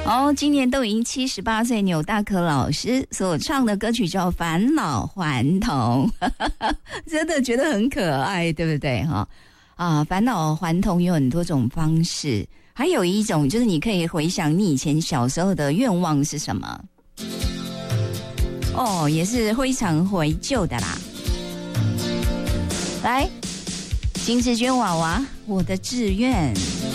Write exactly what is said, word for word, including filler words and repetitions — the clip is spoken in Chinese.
哦，今年都已经七十八岁，钮大可老师所唱的歌曲叫《返老还童》，真的觉得很可爱，对不对哈？啊，返老还童有很多种方式，还有一种就是你可以回想你以前小时候的愿望是什么？哦，也是非常怀旧的啦。来，金志娟娃娃，我的志愿。